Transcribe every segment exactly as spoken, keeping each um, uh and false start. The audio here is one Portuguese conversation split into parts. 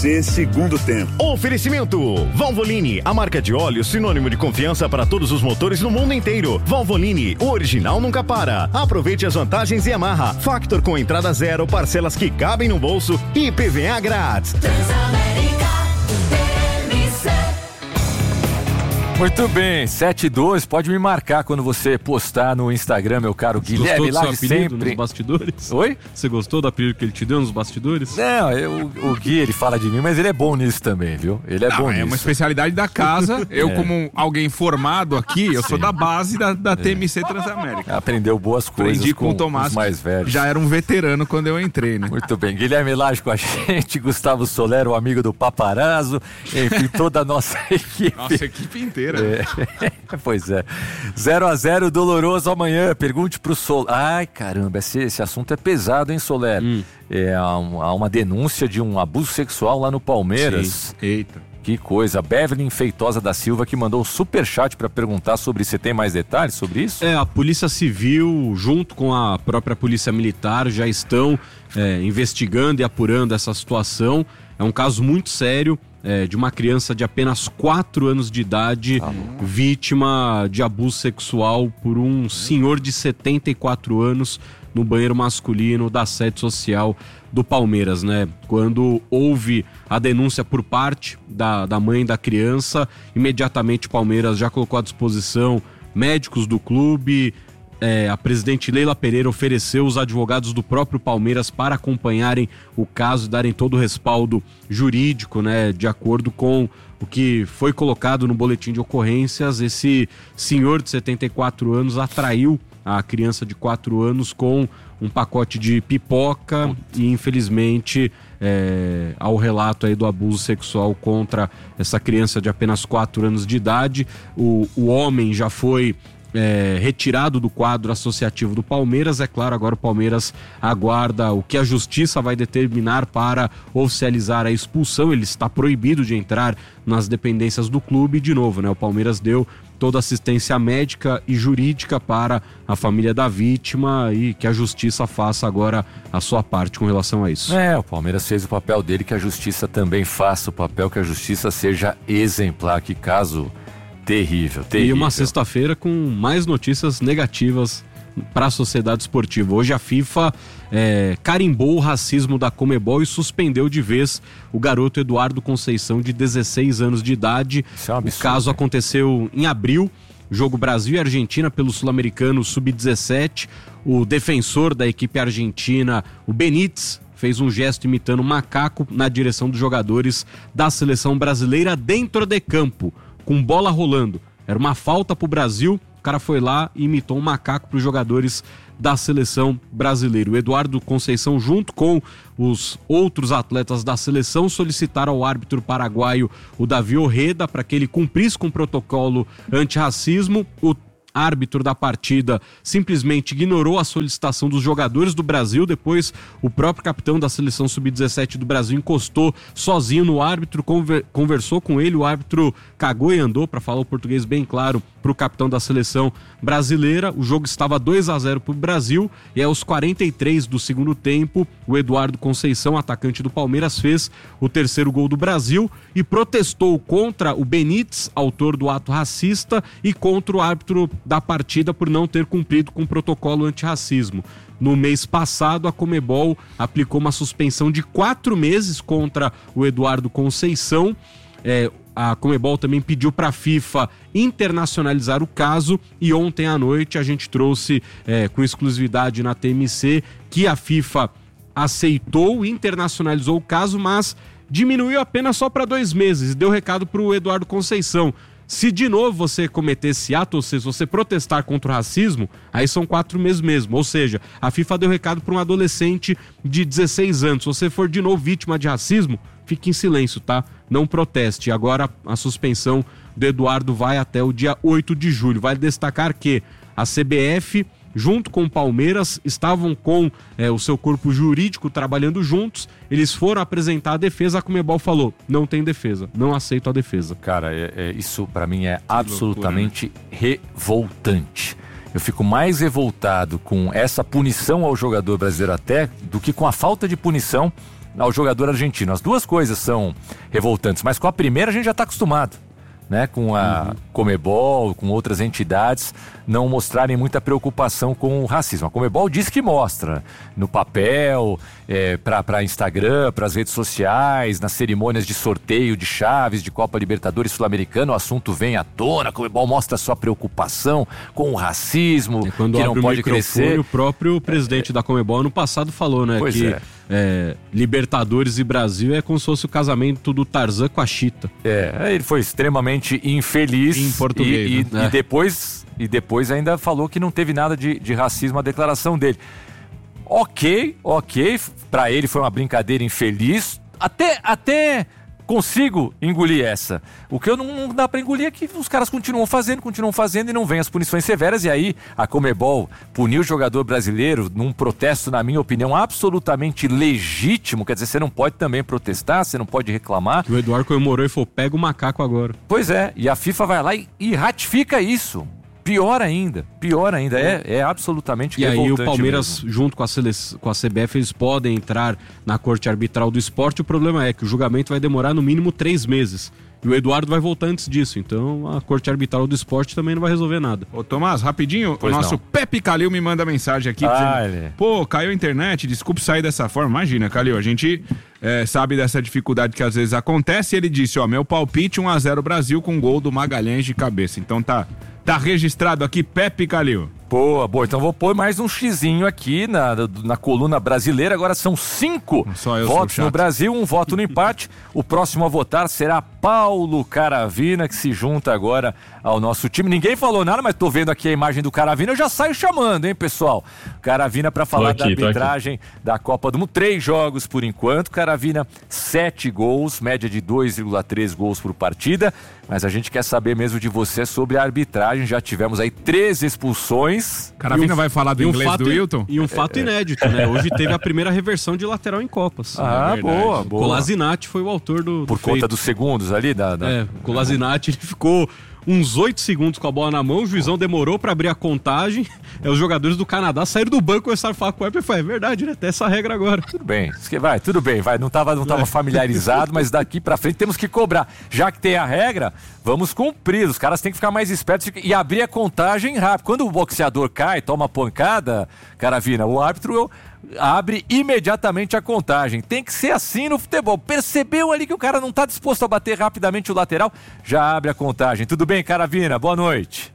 De segundo tempo. Oferecimento Valvoline, a marca de óleo sinônimo de confiança para todos os motores no mundo inteiro. Valvoline, o original nunca para. Aproveite as vantagens e amarra. Factor com entrada zero, parcelas que cabem no bolso e I P V A grátis. Transamérica, T M C. Muito bem, sete e dois, pode me marcar quando você postar no Instagram, meu caro Você Guilherme, gostou lá do de seu apelido sempre. nos bastidores? Oi? Você gostou do apelido que ele te deu nos bastidores? Não, eu, o Gui, ele fala de mim, mas ele é bom nisso também, viu? Ele é Não, bom é nisso. uma especialidade da casa. Eu, É. como alguém formado aqui, eu sou Sim. da base da, da T M C Transamérica. Aprendeu boas coisas Aprendi com, com o Tomás, os mais velhos. já era um veterano quando eu entrei, né? Muito bem, Guilherme Lage com a gente, Gustavo Soler, o amigo do Paparazzo, enfim, toda a nossa equipe. Nossa equipe inteira. É. Pois é. zero a zero doloroso amanhã. Pergunte pro Soler. Ai, caramba, esse, esse assunto é pesado, hein, Soler? Hum. É, há, um- há uma denúncia de um abuso sexual lá no Palmeiras. Sim. Eita. Que coisa. Beverly Feitosa da Silva que mandou um superchat para perguntar sobre isso. Você tem mais detalhes sobre isso? É, a Polícia Civil, junto com a própria Polícia Militar, já estão é, investigando e apurando essa situação. É um caso muito sério. É, de uma criança de apenas quatro anos de idade, vítima de abuso sexual por um senhor de setenta e quatro anos no banheiro masculino da sede social do Palmeiras, né? Quando houve a denúncia por parte da, da mãe da criança, imediatamente o Palmeiras já colocou à disposição médicos do clube. É, a presidente Leila Pereira ofereceu os advogados do próprio Palmeiras para acompanharem o caso e darem todo o respaldo jurídico, né, de acordo com o que foi colocado no boletim de ocorrências. Esse senhor de setenta e quatro anos atraiu a criança de quatro anos com um pacote de pipoca e, infelizmente, é, ao relato aí do abuso sexual contra essa criança de apenas quatro anos de idade, o, o homem já foi É, retirado do quadro associativo do Palmeiras. É claro, agora o Palmeiras aguarda o que a justiça vai determinar para oficializar a expulsão. Ele está proibido de entrar nas dependências do clube. De novo, né? O Palmeiras deu toda a assistência médica e jurídica para a família da vítima e que a justiça faça agora a sua parte com relação a isso. É, o Palmeiras fez o papel dele, que a justiça também faça o papel, que a justiça seja exemplar. Que caso terrível, terrível. E uma sexta-feira com mais notícias negativas para a sociedade esportiva. Hoje a FIFA é, carimbou o racismo da Conmebol e suspendeu de vez o garoto Eduardo Conceição, de dezesseis anos de idade. Isso é um absurdo. O caso aconteceu em abril, jogo Brasil e Argentina pelo Sul-Americano sub dezessete. O defensor da equipe argentina, o Benítez, fez um gesto imitando um macaco na direção dos jogadores da seleção brasileira dentro de campo, com bola rolando. Era uma falta pro Brasil, o cara foi lá e imitou um macaco para os jogadores da seleção brasileira. O Eduardo Conceição, junto com os outros atletas da seleção, solicitaram ao árbitro paraguaio, o Davi Orreda, para que ele cumprisse com o protocolo antirracismo. O árbitro da partida simplesmente ignorou a solicitação dos jogadores do Brasil. Depois o próprio capitão da seleção sub dezessete do Brasil encostou sozinho no árbitro, conver- conversou com ele, o árbitro cagou e andou, para falar o português bem claro, para o capitão da seleção brasileira. O jogo estava dois a zero para o Brasil e aos quarenta e três do segundo tempo, o Eduardo Conceição, atacante do Palmeiras, fez o terceiro gol do Brasil e protestou contra o Benítez, autor do ato racista, e contra o árbitro da partida por não ter cumprido com o protocolo antirracismo. No mês passado, a Conmebol aplicou uma suspensão de quatro meses contra o Eduardo Conceição. É, a Conmebol também pediu para a FIFA internacionalizar o caso e ontem à noite a gente trouxe é, com exclusividade na T M C que a FIFA aceitou, internacionalizou o caso, mas diminuiu apenas só para dois meses e deu recado para o Eduardo Conceição. Se de novo você cometer esse ato, ou seja, se você protestar contra o racismo, aí são quatro meses mesmo. Ou seja, a FIFA deu recado para um adolescente de dezesseis anos. Se você for de novo vítima de racismo, fique em silêncio, tá? Não proteste. Agora a suspensão do Eduardo vai até o dia oito de julho. Vale destacar que a C B F, junto com o Palmeiras, estavam com é, o seu corpo jurídico trabalhando juntos. Eles foram apresentar a defesa, a Conmebol falou, não tem defesa, não aceito a defesa. Cara, é, é, isso pra mim é absolutamente revoltante. Eu fico mais revoltado com essa punição ao jogador brasileiro até do que com a falta de punição ao jogador argentino. As duas coisas são revoltantes, mas com a primeira a gente já está acostumado, né? Com a uhum. Conmebol, com outras entidades, não mostrarem muita preocupação com o racismo. A Conmebol diz que mostra no papel, é, para Instagram, para as redes sociais, nas cerimônias de sorteio de chaves de Copa Libertadores Sul-Americana, o assunto vem à tona, a Conmebol mostra a sua preocupação com o racismo, é quando que não pode crescer. O próprio presidente é. da Conmebol ano passado falou, né, pois que é. É, Libertadores e Brasil é como se fosse o casamento do Tarzan com a Chita. É, ele foi extremamente infeliz em português, e, e, né? e, depois, e depois ainda falou que não teve nada de, de racismo na declaração dele. Ok, ok, pra ele foi uma brincadeira infeliz, até, até consigo engolir essa. O que eu não, não dá pra engolir é que os caras continuam fazendo, continuam fazendo e não vem as punições severas, e aí a Conmebol puniu o jogador brasileiro num protesto, na minha opinião, absolutamente legítimo. Quer dizer, você não pode também protestar, você não pode reclamar. O Eduardo comemorou e falou, pega o macaco agora. Pois é, e a FIFA vai lá e, e ratifica isso. Pior ainda, pior ainda, é, é absolutamente e revoltante. E aí o Palmeiras, mesmo. junto com a, sele... com a C B F, eles podem entrar na Corte Arbitral do Esporte. O problema é que o julgamento vai demorar no mínimo três meses. E o Eduardo vai voltar antes disso, então a Corte Arbitral do Esporte também não vai resolver nada. Ô Tomás, rapidinho, pois o nosso não. Pepe Calil me manda mensagem aqui. Ah, dizendo, ele... Pô, caiu a internet, desculpe sair dessa forma. Imagina, Calil, a gente é, sabe dessa dificuldade que às vezes acontece. E ele disse, ó, meu palpite um a zero Brasil com gol do Magalhães de cabeça. Então tá... Tá registrado aqui, Pepe Calil. Boa, boa. Então vou pôr mais um xizinho aqui na, na coluna brasileira. Agora são cinco votos no Brasil, um voto no empate. O próximo a votar será Paulo Caravina, que se junta agora ao nosso time. Ninguém falou nada, mas tô vendo aqui a imagem do Caravina. Eu já saio chamando, hein, pessoal? Caravina para falar aqui, da arbitragem da Copa do Mundo. Três jogos por enquanto. Caravina, sete gols, média de dois vírgula três gols por partida. Mas a gente quer saber mesmo de você sobre a arbitragem. Já tivemos aí três expulsões. Caravina um, vai falar do inglês fato, do Wilton? E um fato é, inédito, né? Hoje teve a primeira reversão de lateral em Copas. Ah, é boa, boa. Colasinati foi o autor do, do Por feito. conta dos segundos ali? Da, da... É, o Colasinati ele ficou uns oito segundos com a bola na mão, o juizão demorou pra abrir a contagem, é, os jogadores do Canadá saíram do banco e começaram a falar com o Weber e falou, é verdade, né? Tem essa regra agora. Tudo bem, vai, tudo bem, vai, não tava, não tava familiarizado, mas daqui pra frente temos que cobrar. Já que tem a regra, vamos cumprir, os caras têm que ficar mais espertos e abrir a contagem rápido. Quando o boxeador cai, toma pancada, Caravina, o árbitro abre imediatamente a contagem. Tem que ser assim no futebol. Percebeu ali que o cara não tá disposto a bater rapidamente o lateral, já abre a contagem. Tudo bem, Caravina? Boa noite.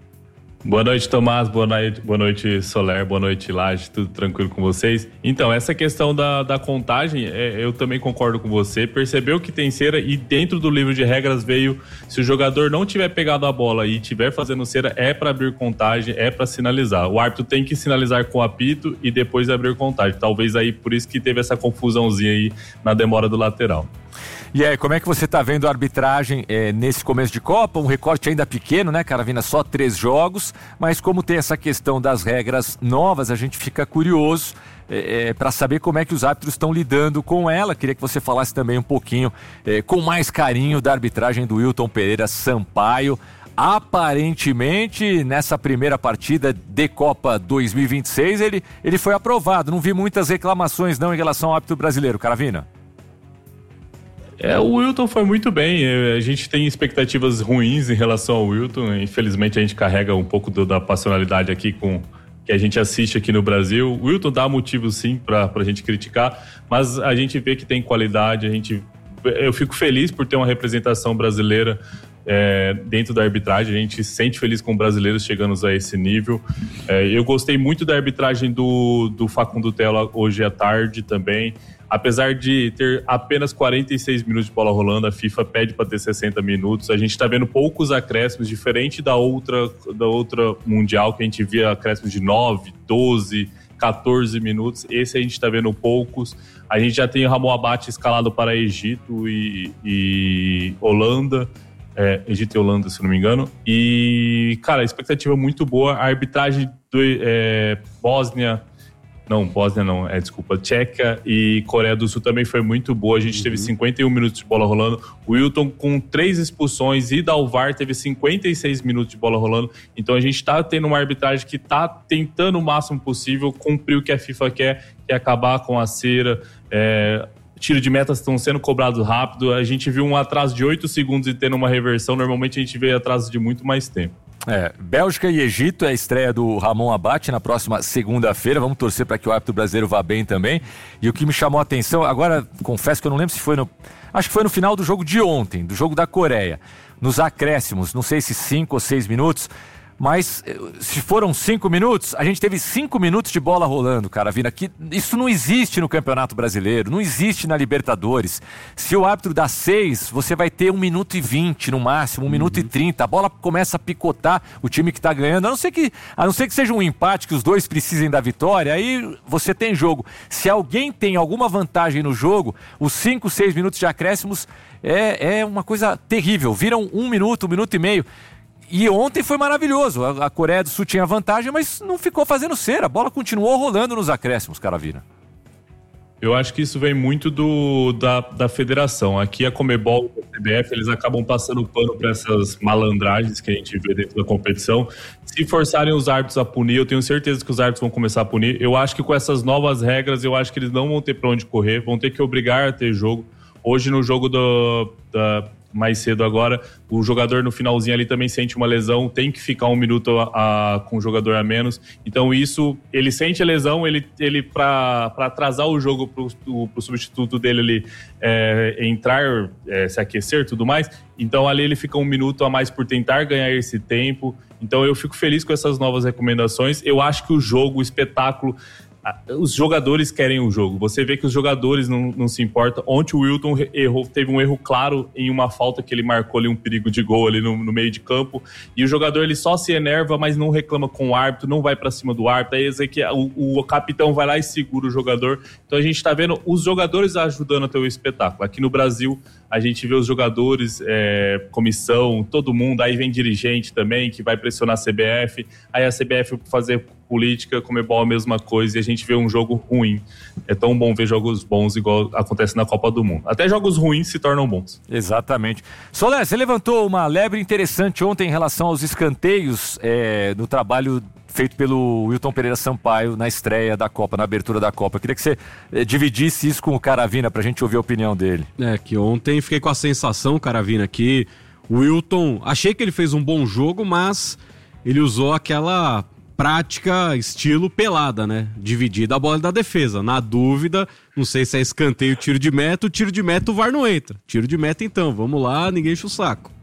Boa noite, Tomás. Boa noite, boa noite, Soler. Boa noite, Laje. Tudo tranquilo com vocês? Então, essa questão da, da contagem, é, eu também concordo com você. Percebeu que tem cera e dentro do livro de regras veio, se o jogador não tiver pegado a bola e tiver fazendo cera, é para abrir contagem, é para sinalizar. O árbitro tem que sinalizar com o apito e depois abrir contagem. Talvez aí por isso que teve essa confusãozinha aí na demora do lateral. E aí, como é que você está vendo a arbitragem é, nesse começo de Copa? Um recorte ainda pequeno, né, Caravina? Só três jogos, mas como tem essa questão das regras novas, a gente fica curioso é, é, para saber como é que os árbitros estão lidando com ela. Queria que você falasse também um pouquinho, é, com mais carinho, da arbitragem do Wilton Pereira Sampaio. Aparentemente, nessa primeira partida de Copa dois mil e vinte e seis, ele, ele foi aprovado. Não vi muitas reclamações não em relação ao árbitro brasileiro, Caravina. É, o Wilton foi muito bem, a gente tem expectativas ruins em relação ao Wilton, infelizmente a gente carrega um pouco do, da passionalidade aqui com que a gente assiste aqui no Brasil. O Wilton dá motivo sim para a gente criticar, mas a gente vê que tem qualidade, a gente, eu fico feliz por ter uma representação brasileira é, dentro da arbitragem, a gente se sente feliz com brasileiros chegando a esse nível. É, eu gostei muito da arbitragem do, do Facundo Tella hoje à tarde também. Apesar de ter apenas quarenta e seis minutos de bola rolando, a FIFA pede para ter sessenta minutos. A gente está vendo poucos acréscimos, diferente da outra, da outra Mundial, que a gente via acréscimos de nove, doze, catorze minutos. Esse a gente está vendo poucos. A gente já tem o Ramon Abate escalado para Egito e, e Holanda. É, Egito e Holanda, se não me engano. E, cara, a expectativa é muito boa. A arbitragem do é, Bósnia... Não, Bósnia não, é, desculpa, Tcheca e Coreia do Sul também foi muito boa, a gente uhum. teve cinquenta e um minutos de bola rolando, o Wilton com três expulsões e Dalvar teve cinquenta e seis minutos de bola rolando, então a gente tá tendo uma arbitragem que tá tentando o máximo possível cumprir o que a FIFA quer, que é acabar com a cera, é, tiro de meta estão sendo cobrados rápido. A gente viu um atraso de oito segundos e tendo uma reversão. Normalmente a gente vê atraso de muito mais tempo. É, Bélgica e Egito é a estreia do Ramon Abate na próxima segunda-feira. Vamos torcer para que o árbitro brasileiro vá bem também. E o que me chamou a atenção, agora confesso que eu não lembro se foi no... Acho que foi no final do jogo de ontem, do jogo da Coreia. Nos acréscimos, não sei se cinco ou seis minutos... Mas se foram cinco minutos, a gente teve cinco minutos de bola rolando, Caravina. Que isso não existe no Campeonato Brasileiro, não existe na Libertadores. Se o árbitro dá seis, você vai ter um minuto e vinte no máximo, um uhum. minuto e trinta. A bola começa a picotar o time que está ganhando. A não ser que, a não ser que seja um empate, que os dois precisem da vitória, aí você tem jogo. Se alguém tem alguma vantagem no jogo, os cinco, seis minutos de acréscimos é, é uma coisa terrível. Viram um minuto, um minuto e meio. E ontem foi maravilhoso. A Coreia do Sul tinha vantagem, mas não ficou fazendo cera. A bola continuou rolando nos acréscimos, Caravina. Eu acho que isso vem muito do, da, da federação. Aqui a Conmebol e a C B F, eles acabam passando pano para essas malandragens que a gente vê dentro da competição. Se forçarem os árbitros a punir, eu tenho certeza que os árbitros vão começar a punir. Eu acho que com essas novas regras, eu acho que eles não vão ter para onde correr, vão ter que obrigar a ter jogo. Hoje no jogo do, da... mais cedo agora, o jogador no finalzinho ali também sente uma lesão, tem que ficar um minuto a, a, com o jogador a menos, então isso, ele sente a lesão, ele, ele para atrasar o jogo pro, pro substituto dele ali é, entrar, é, se aquecer e tudo mais, então ali ele fica um minuto a mais por tentar ganhar esse tempo, então eu fico feliz com essas novas recomendações. Eu acho que o jogo, o espetáculo, os jogadores querem o jogo. Você vê que os jogadores não, não se importam. Ontem o Wilton errou, teve um erro claro em uma falta que ele marcou ali, um perigo de gol ali no, no meio de campo. E o jogador ele só se enerva, mas não reclama com o árbitro, não vai pra cima do árbitro. Aí é que o, o capitão vai lá e segura o jogador. Então a gente tá vendo os jogadores ajudando a ter o espetáculo. Aqui no Brasil, a gente vê os jogadores, é, comissão, todo mundo. Aí vem dirigente também, que vai pressionar a C B F. Aí a C B F fazer política, Conmebol a mesma coisa, e a gente vê um jogo ruim. É tão bom ver jogos bons igual acontece na Copa do Mundo. Até jogos ruins se tornam bons. Exatamente. Soler, você levantou uma lebre interessante ontem em relação aos escanteios é, no trabalho feito pelo Wilton Pereira Sampaio na estreia da Copa, na abertura da Copa. Eu queria que você é, dividisse isso com o Caravina pra gente ouvir a opinião dele. É, que ontem fiquei com a sensação, Caravina, que o Wilton, achei que ele fez um bom jogo, mas ele usou aquela prática estilo pelada, né? Dividida a bola da defesa. Na dúvida, não sei se é escanteio, tiro de meta, o tiro de meta o V A R não entra. Tiro de meta então, vamos lá, ninguém enche o saco.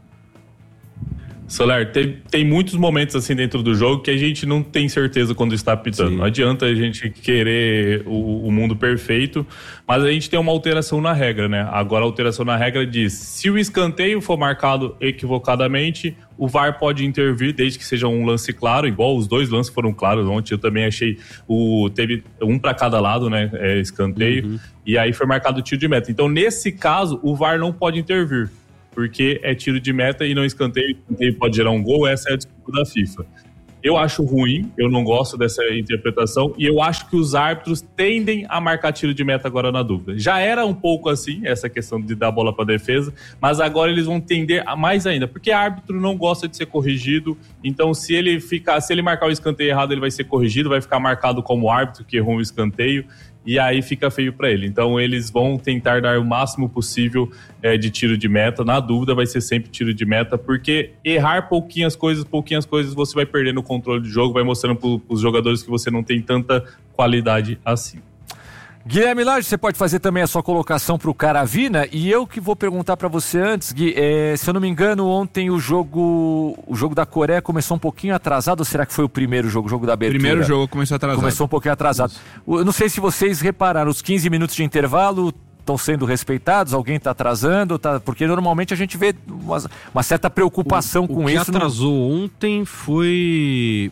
Soler, tem, tem muitos momentos assim dentro do jogo que a gente não tem certeza quando está apitando. Sim. Não adianta a gente querer o, o mundo perfeito, mas a gente tem uma alteração na regra, né? Agora a alteração na regra diz, se o escanteio for marcado equivocadamente, o V A R pode intervir desde que seja um lance claro, igual os dois lances foram claros ontem. Eu também achei, o, teve um para cada lado, né? É, escanteio, uhum. E aí foi marcado o tiro de meta. Então nesse caso, o V A R não pode intervir, porque é tiro de meta e não escanteio, escanteio pode gerar um gol, essa é a desculpa da FIFA. Eu acho ruim, eu não gosto dessa interpretação, e eu acho que os árbitros tendem a marcar tiro de meta agora na dúvida. Já era um pouco assim, essa questão de dar bola para defesa, mas agora eles vão tender a mais ainda, porque árbitro não gosta de ser corrigido, então se ele ficar, se ele marcar o escanteio errado, ele vai ser corrigido, vai ficar marcado como árbitro que errou um escanteio, e aí fica feio para ele. Então eles vão tentar dar o máximo possível é, de tiro de meta. Na dúvida vai ser sempre tiro de meta, porque errar pouquinhas coisas, pouquinhas coisas, você vai perdendo o controle do jogo, vai mostrando para os jogadores que você não tem tanta qualidade assim. Guilherme Lage, você pode fazer também a sua colocação para o Caravina, e eu que vou perguntar para você antes, Gui, é, se eu não me engano, ontem o jogo o jogo da Coreia começou um pouquinho atrasado, ou será que foi o primeiro jogo, o jogo da abertura? Primeiro jogo começou atrasado. Começou um pouquinho atrasado. Eu não sei se vocês repararam, os quinze minutos de intervalo estão sendo respeitados, alguém está atrasando, tá, porque normalmente a gente vê uma, uma certa preocupação o, com o isso. O que atrasou no... ontem foi...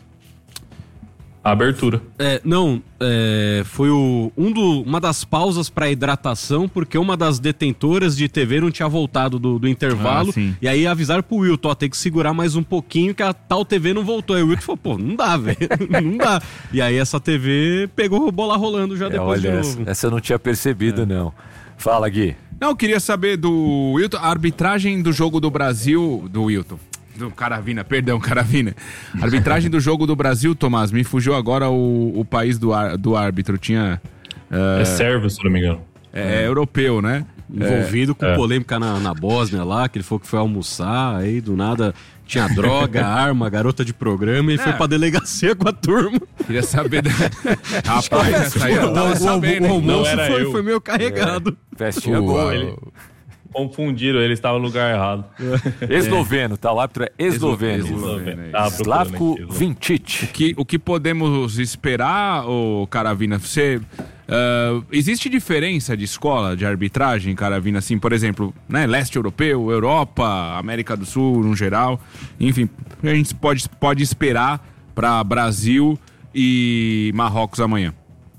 A abertura. É, não, é, foi o, um do, uma das pausas para hidratação, porque uma das detentoras de T V não tinha voltado do, do intervalo, ah, e aí avisaram pro Wilton, ó, tem que segurar mais um pouquinho que a tal T V não voltou. Aí o Wilton falou, pô, não dá, velho, não dá. E aí essa T V pegou a bola rolando já é, depois olha, de essa, novo. Essa eu não tinha percebido, é. não. Fala, Gui. Não, eu queria saber do Wilton, a arbitragem do jogo do Brasil, do Wilton. Do Caravina, perdão, Caravina. Arbitragem do jogo do Brasil, Tomás, me fugiu agora o, o país do, ar, do árbitro. Tinha. Uh... É Sérvia, se não me engano. é, é europeu, né? Envolvido é, com é. polêmica na, na Bósnia lá, que ele falou que foi almoçar, aí do nada tinha droga, arma, garota de programa, e ele É. foi pra delegacia com a turma. Queria saber. Da... Rapaz, essa aí eu tava sabendo, o hein? almoço Não era foi, eu. foi meio carregado. Festinha Pô, boa. ele- Confundiram, ele estava no lugar errado. Esloveno, tá? O árbitro é esloveno. Esloveno, é Tava procurando Slavko aqui, Esloveno. Vinčić. O que, o que podemos esperar, ô Caravina? Você, ah, existe diferença de escola de arbitragem, Caravina? Assim, por exemplo, né, leste europeu, Europa, América do Sul, no geral. Enfim, a gente pode, pode esperar para Brasil e Marrocos amanhã.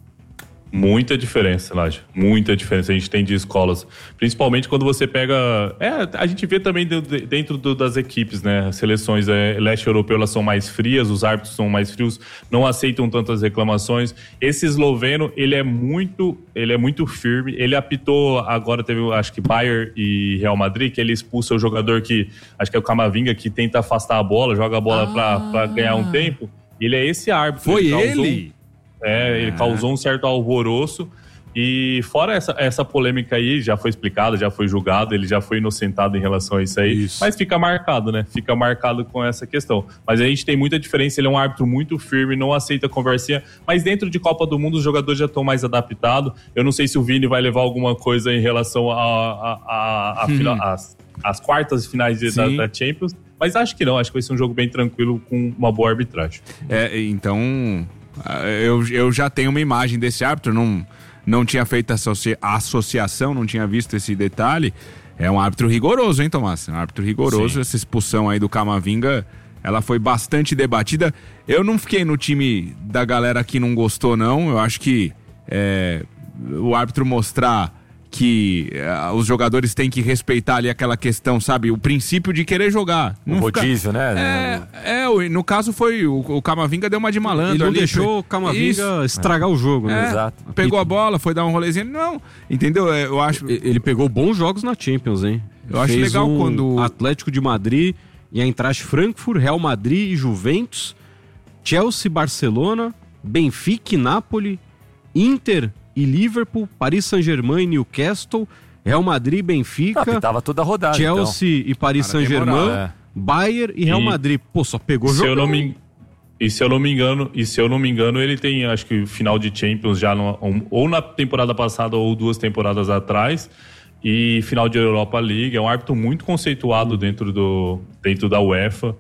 Muita diferença, Laje. Muita diferença a gente tem de escolas. Principalmente quando você pega... É, a gente vê também de- de- dentro do- das equipes, né? As seleções é, leste europeu, elas são mais frias, os árbitros são mais frios, não aceitam tantas reclamações. Esse esloveno, ele é muito, ele é muito firme. Ele apitou, agora teve, acho que Bayern e Real Madrid, que ele expulsa o jogador que, acho que é o Camavinga, que tenta afastar a bola, joga a bola pra, pra ganhar um tempo. Ele é esse árbitro. Foi causou- ele? É, ele causou um certo alvoroço. E fora essa, essa polêmica aí, já foi explicado, já foi julgado, ele já foi inocentado em relação a isso aí. Isso. Mas fica marcado, né? Fica marcado com essa questão. Mas a gente tem muita diferença, ele é um árbitro muito firme, não aceita conversinha. Mas dentro de Copa do Mundo, os jogadores já estão mais adaptados. Eu não sei se o Vini vai levar alguma coisa em relação a, a, a, a final, as, as quartas e finais de, da, Sim. da Champions. Mas acho que não, acho que vai ser um jogo bem tranquilo com uma boa arbitragem. É, então, eu, eu já tenho uma imagem desse árbitro, não, não tinha feito associa- associação, não tinha visto esse detalhe. É um árbitro rigoroso, hein, Tomás? Um árbitro rigoroso. Sim. Essa expulsão aí do Camavinga, ela foi bastante debatida. Eu não fiquei no time da galera que não gostou, não. Eu acho que é, o árbitro mostrar que é, os jogadores têm que respeitar ali aquela questão, sabe? O princípio de querer jogar. O Não fica- rodízio, né? É, é, o- no caso foi o, o Camavinga deu uma de malandro Ele não ali. deixou o Camavinga Isso. estragar o jogo, né? É, Exato. pegou a bola, foi dar um rolezinho. Não, entendeu? É, Eu acho. E- Ele pegou bons jogos na Champions, hein? Eu acho Fez legal um quando- Atlético de Madrid e a Eintracht Frankfurt, Real Madrid e Juventus, Chelsea, Barcelona, Benfica e Napoli, Inter e Liverpool, Paris Saint-Germain e Newcastle, Real Madrid, Benfica, Ah, tava toda a rodada, Chelsea e Paris Cara, tem Saint-Germain, moral, é. Bayern e Real E- Madrid. Pô, só pegou Se eu jogão. não me E se eu não me engano, e se eu não me engano, ele tem, acho que final de Champions já no, ou na temporada passada ou duas temporadas atrás, e final de Europa League. É um árbitro muito conceituado dentro do dentro da UEFA.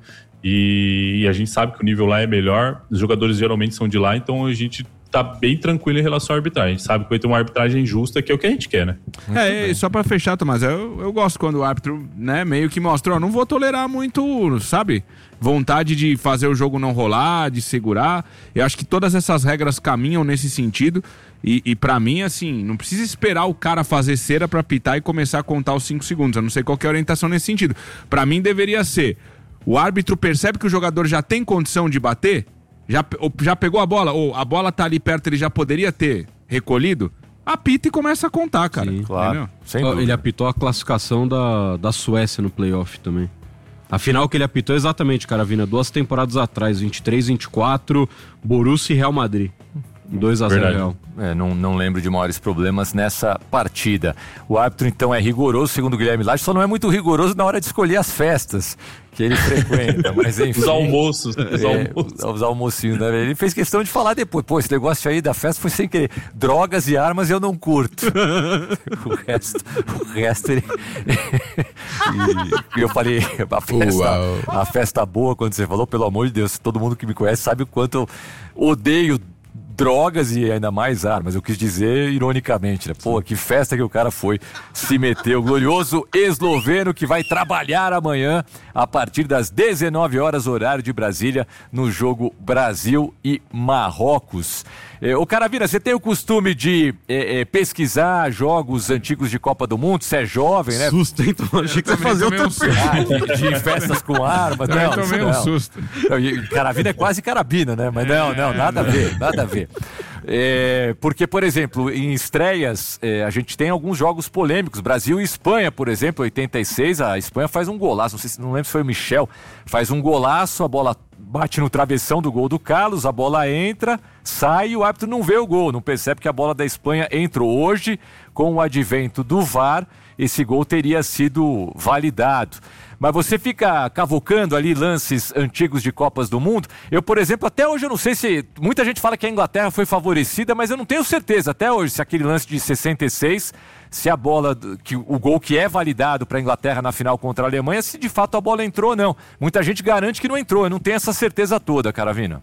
E, e a gente sabe que o nível lá é melhor. Os jogadores geralmente são de lá, então a gente tá bem tranquilo em relação à arbitragem. A gente sabe que vai ter uma arbitragem justa, que é o que a gente quer, né? É, e só pra fechar, Tomás, eu, eu gosto quando o árbitro, né, meio que mostra, ó, não vou tolerar muito, sabe, vontade de fazer o jogo não rolar, de segurar. Eu acho que todas essas regras caminham nesse sentido. E, e para mim, assim, não precisa esperar o cara fazer cera pra pitar e começar a contar os cinco segundos. Eu não sei qual que é a orientação nesse sentido. Pra mim, deveria ser, o árbitro percebe que o jogador já tem condição de bater, já, ou já pegou a bola, ou a bola tá ali perto, ele já poderia ter recolhido, apita e começa a contar, cara. Sim, Claro, Entendeu? sem Ó, dúvida. ele apitou a classificação da, da Suécia no playoff também. A final que ele apitou exatamente, Caravina, duas temporadas atrás, vinte e três, vinte e quatro, Borussia e Real Madrid. dois a zero Verdade. Real. É, não, não lembro de maiores problemas nessa partida. O árbitro, então, é rigoroso, segundo o Guilherme Lage, só não é muito rigoroso na hora de escolher as festas que ele frequenta, mas enfim. Os almoços. Os É, almoços. os almocinhos, né? Ele fez questão de falar depois. Pô, esse negócio aí da festa foi sem querer. Drogas e armas eu não curto. o resto, o resto ele... e eu falei, a festa, a festa boa, quando você falou, pelo amor de Deus, todo mundo que me conhece sabe o quanto eu odeio drogas e ainda mais armas. Eu quis dizer ironicamente, né? Pô, que festa que o cara foi se meter. O glorioso esloveno que vai trabalhar amanhã a partir das dezenove horas, horário de Brasília, no jogo Brasil e Marrocos. É, ô Caravina, você tem o costume de é, é, pesquisar jogos antigos de Copa do Mundo? Você é jovem, né? Susto, então. Achei que você ia fazer Tomei outra um susto. Ah, de, de festas com armas. Eu Não, tomei isso um não. susto. Não, e Caravina é quase carabina, né? Mas não, não, nada a ver, nada a ver. É, porque, por exemplo, em estreias, é, a gente tem alguns jogos polêmicos. Brasil e Espanha, por exemplo, oitenta e seis, a Espanha faz um golaço, não sei se não lembro se foi o Michel, faz um golaço, a bola bate no travessão do gol do Carlos, a bola entra, sai e o árbitro não vê o gol, não percebe que a bola da Espanha entrou. Hoje, com o advento do V A R, esse gol teria sido validado. Mas você fica cavocando ali lances antigos de Copas do Mundo. Eu, por exemplo, até hoje eu não sei se... Muita gente fala que a Inglaterra foi favorecida, mas eu não tenho certeza até hoje se aquele lance de sessenta e seis, se a bola, que, o gol que é validado para a Inglaterra na final contra a Alemanha, se de fato a bola entrou ou não. Muita gente garante que não entrou, eu não tenho essa certeza toda, Caravina.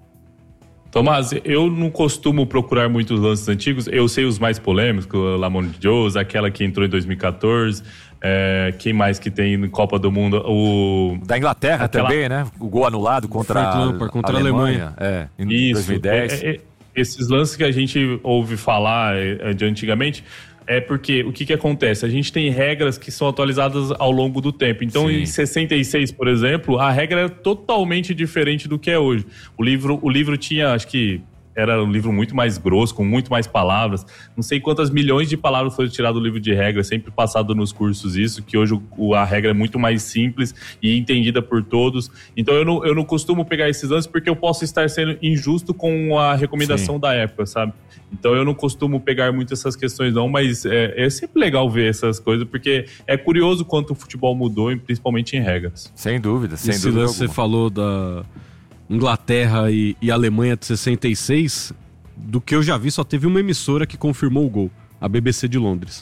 Tomás, eu não costumo procurar muitos lances antigos. Eu sei os mais polêmicos, o Lamont Jones, aquela que entrou em dois mil e catorze. É, quem mais que tem em Copa do Mundo? O da Inglaterra aquela... também, né? O gol anulado contra, a, contra a Alemanha. É, em Isso, dois mil e dez. É, é, esses lances que a gente ouve falar é, de antigamente... É porque o que, que acontece? A gente tem regras que são atualizadas ao longo do tempo. Então, Sim. em sessenta e seis, por exemplo, a regra era totalmente diferente do que é hoje. O livro, o livro tinha, acho que era um livro muito mais grosso, com muito mais palavras. Não sei quantas milhões de palavras foram tiradas do livro de regra, sempre passado nos cursos isso, que hoje o, a regra é muito mais simples e entendida por todos. Então eu não, eu não costumo pegar esses lances porque eu posso estar sendo injusto com a recomendação Sim. da época, sabe? Então eu não costumo pegar muito essas questões não, mas é, é sempre legal ver essas coisas, porque é curioso quanto o futebol mudou, principalmente em regras. Sem dúvida, sem Esse dúvida lance você falou da Inglaterra e, e Alemanha de sessenta e seis, do que eu já vi, só teve uma emissora que confirmou o gol. A B B C de Londres.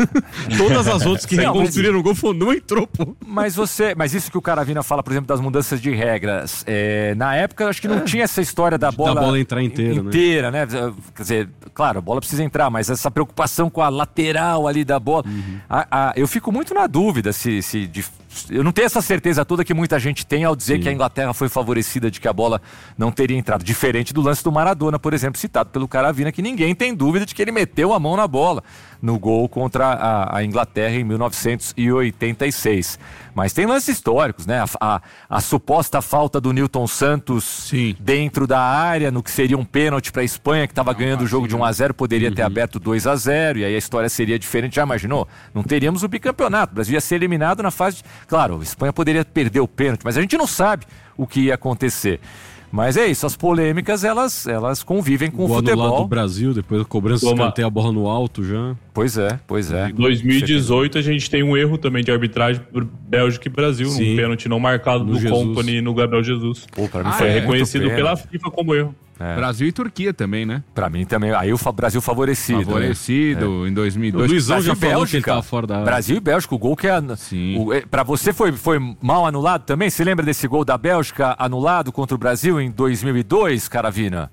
É. Todas as outras que reconstruíram o gol foram, não entrou, pô. Mas você, mas isso que o Caravina fala, por exemplo, das mudanças de regras, é, na época eu acho que não é. tinha essa história da bola, da bola entrar inteira, inteira, né? né? Quer dizer, claro, a bola precisa entrar, mas essa preocupação com a lateral ali da bola. Uhum. A, a, eu fico muito na dúvida se, se de, eu não tenho essa certeza toda que muita gente tem ao dizer Sim. que a Inglaterra foi favorecida de que a bola não teria entrado. Diferente do lance do Maradona, por exemplo, citado pelo Caravina, que ninguém tem dúvida de que ele meteu a mão na bola no gol contra a, a Inglaterra em mil novecentos e oitenta e seis. Mas tem lances históricos, né? A, a, a suposta falta do Nilton Santos Sim. dentro da área, no que seria um pênalti para a Espanha, que estava ganhando o jogo de um a zero, poderia uhum. ter aberto dois a zero, e aí a história seria diferente. Já imaginou? Não teríamos o bicampeonato. O Brasil ia ser eliminado na fase de... Claro, a Espanha poderia perder o pênalti, mas a gente não sabe o que ia acontecer. Mas é isso, as polêmicas, elas, elas convivem com o, o futebol. Anulado do Brasil, depois a cobrança de escanteio, a bola no alto já. Pois é, pois é. Em dois mil e dezoito a gente tem um erro também de arbitragem por Bélgica e Brasil, Sim. um pênalti não marcado no do Jesus. Company no Gabriel Jesus. Pô, pra mim ah, foi é, reconhecido pela FIFA como erro. É. Brasil e Turquia também, né? Pra mim também. Aí o Brasil favorecido. Favorecido né? Em dois mil e dois. O Luizão Brasil já falou Bélgica, que ele tava fora da área. Brasil e Bélgica, o gol que é... Sim. O, pra você foi, foi mal anulado também? Você lembra desse gol da Bélgica anulado contra o Brasil em dois mil e dois, Caravina?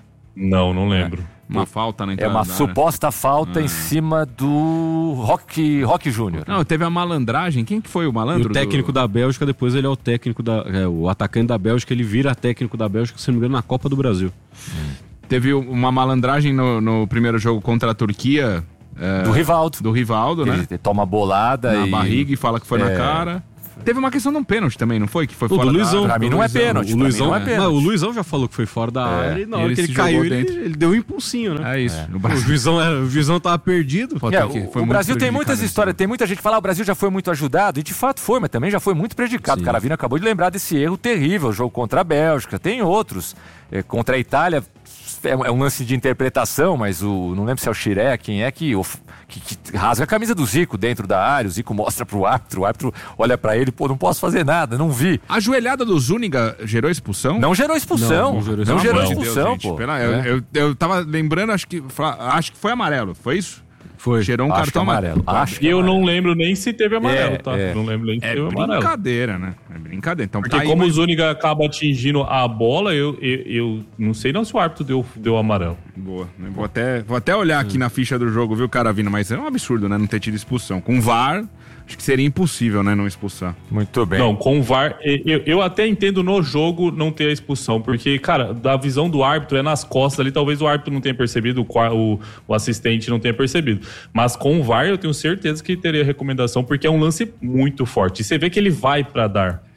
Não, não lembro. É. Uma falta na entrada. É uma suposta falta ah. em cima do Roque, Roque Júnior. Não, teve a malandragem. Quem que foi o malandro? E o técnico do... da Bélgica, depois ele é o técnico da... É, o atacante da Bélgica, ele vira técnico da Bélgica, se não me engano, na Copa do Brasil. Hum. Teve uma malandragem no, no primeiro jogo contra a Turquia. É, do Rivaldo. Do Rivaldo, né? Ele toma bolada na e... barriga e fala que foi é... na cara. Teve uma questão de um pênalti também, não foi? Que foi o fora do Luizão. da área. Pra mim não é pênalti. O Luizão não é pênalti. Não, o Luizão já falou que foi fora da é. área e na hora que ele caiu, ele, ele deu um impulsinho, né? É isso. É. O Juizão, o Juizão tava perdido. É, o foi o Brasil tem muitas histórias, tem muita gente que fala, ah, o Brasil já foi muito ajudado, e de fato foi, mas também já foi muito prejudicado. Sim. O Caravina acabou de lembrar desse erro terrível, o jogo contra a Bélgica, tem outros. É, contra a Itália, é um lance de interpretação, mas o não lembro se é o Chiré, quem é que, que, que rasga a camisa do Zico dentro da área, o Zico mostra pro árbitro, o árbitro olha pra ele, pô, não posso fazer nada, não vi. A joelhada do Zúñiga gerou expulsão? Não gerou expulsão, não, não gerou, não gerou expulsão, Deus, pô. Pela, eu, eu, eu tava lembrando, acho que, acho que foi amarelo, foi isso? Foi. Gerou um acho cartão amarelo. Acho e eu amarelo. Não lembro nem se teve amarelo, é, tá? É. Não lembro nem se é teve amarelo. É brincadeira, né? É brincadeira. Então, porque tá como aí, o Zúñiga acaba atingindo a bola, eu, eu, eu não sei não se o árbitro deu, deu amarelo. Boa. Vou até, vou até olhar aqui na ficha do jogo, viu, Caravina? Mas é um absurdo, né? Não ter tido expulsão. Com V A R... Acho que seria impossível, né, não expulsar. Muito bem. Não, com o V A R, eu, eu até entendo no jogo não ter a expulsão, porque, cara, da visão do árbitro é nas costas ali, talvez o árbitro não tenha percebido, o, o, o assistente não tenha percebido. Mas com o V A R eu tenho certeza que teria recomendação, porque é um lance muito forte. E você vê que ele vai pra dar.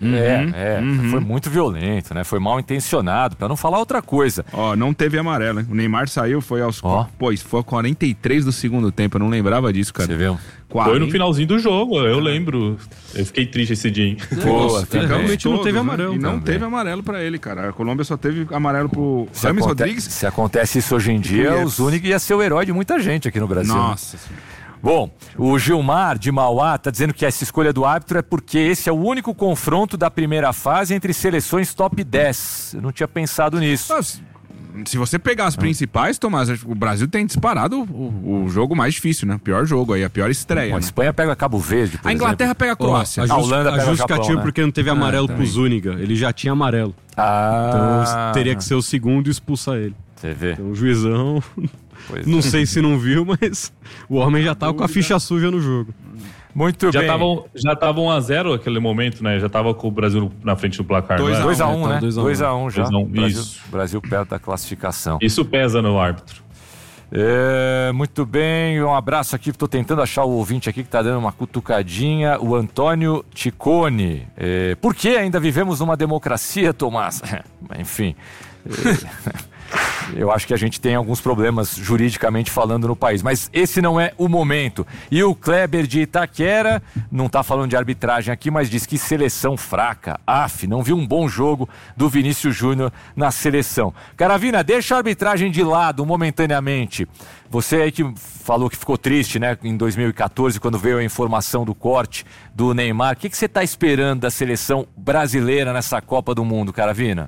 Uhum, é, é uhum. Foi muito violento, né? Foi mal intencionado, pra não falar outra coisa. Ó, não teve amarelo, hein? O Neymar saiu, foi aos... Oh. Pô, foi a quarenta e três do segundo tempo, eu não lembrava disso, cara. Você viu? quarenta Foi no finalzinho do jogo, eu lembro. Eu fiquei triste esse dia, hein? Pô, realmente não teve amarelo. Né? E não também. teve amarelo pra ele, cara. A Colômbia só teve amarelo pro se Rames aconte... Rodrigues. Se acontece isso hoje em dia, o Zúñiga ia ser o herói de muita gente aqui no Brasil. Nossa né? Bom, o Gilmar de Mauá tá dizendo que essa escolha do árbitro é porque esse é o único confronto da primeira fase entre seleções top dez. Eu não tinha pensado nisso. Nossa. Se você pegar as principais, Tomás, o Brasil tem disparado o, o jogo mais difícil, né? O pior jogo aí, a pior estreia. Bom, a né? Espanha pega Cabo Verde, por A Inglaterra exemplo. pega a Croácia. Oh, a, a Holanda a pega justificativa Japão, né? porque não teve amarelo ah, pro Zúñiga. Ele já tinha amarelo. Ah. Então teria que ser o segundo e expulsar ele. Você vê. Então o juizão... Pois não é. sei se não viu, mas o homem já tava com a ficha suja no jogo. Muito já bem. Tavam, já tava um a zero naquele momento, né? Já tava com o Brasil na frente do placar. dois a um, né? dois a um já. dois a um, Brasil, isso. Brasil perto da classificação. Isso pesa no árbitro. É, muito bem, um abraço aqui. Estou tentando achar o ouvinte aqui que está dando uma cutucadinha. O Antônio Ticone. É, por que ainda vivemos numa democracia, Tomás? Enfim... É, eu acho que a gente tem alguns problemas juridicamente falando no país, mas esse não é o momento. E o Kleber de Itaquera não está falando de arbitragem aqui, mas diz que seleção fraca. Af, não viu um bom jogo do Vinícius Júnior na seleção. Caravina, deixa a arbitragem de lado momentaneamente. Você aí que falou que ficou triste, né, em dois mil e catorze, quando veio a informação do corte do Neymar. O que, que você está esperando da seleção brasileira nessa Copa do Mundo, Caravina?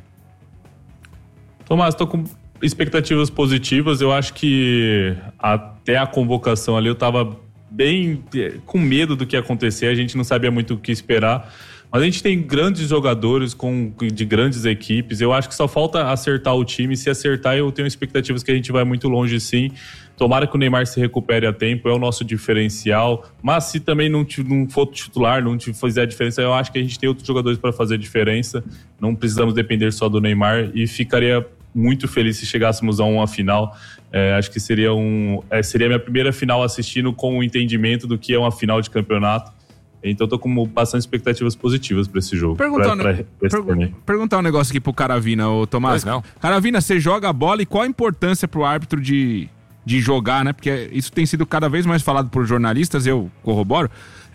Tomás, tô com expectativas positivas. Eu acho que até a convocação ali eu tava bem com medo do que ia acontecer. A gente não sabia muito o que esperar. Mas a gente tem grandes jogadores com, de grandes equipes. Eu acho que só falta acertar o time. Se acertar, eu tenho expectativas que a gente vai muito longe, sim. Tomara que o Neymar se recupere a tempo, é o nosso diferencial. Mas se também não, não for titular, não fizer a diferença, eu acho que a gente tem outros jogadores para fazer a diferença. Não precisamos depender só do Neymar. E ficaria muito feliz se chegássemos a uma final. É, acho que seria, um, é, seria a minha primeira final assistindo com o entendimento do que é uma final de campeonato. Então eu tô com bastante expectativas positivas para esse jogo. Perguntar, pra, pra per, perguntar um negócio aqui pro Caravina, ô Tomás. Não. Caravina, você joga a bola e qual a importância pro árbitro de, de jogar, né? Porque isso tem sido cada vez mais falado por jornalistas, eu corroboro.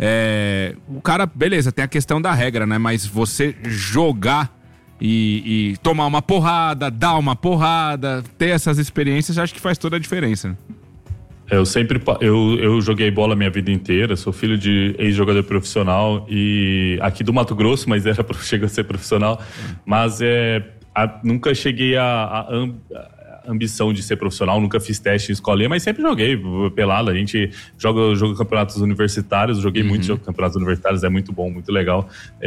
É, o cara, beleza, tem a questão da regra, né? Mas você jogar e, e tomar uma porrada, dar uma porrada, ter essas experiências, acho que faz toda a diferença, né? Eu sempre eu, eu joguei bola a minha vida inteira, sou filho de ex-jogador profissional e aqui do Mato Grosso, mas era chega a ser profissional, mas é, a, nunca cheguei a, a, a ambição de ser profissional, nunca fiz teste em escolinha, mas sempre joguei pelado. A gente joga, joga campeonatos universitários, joguei uhum. muitos campeonatos universitários, é muito bom, muito legal.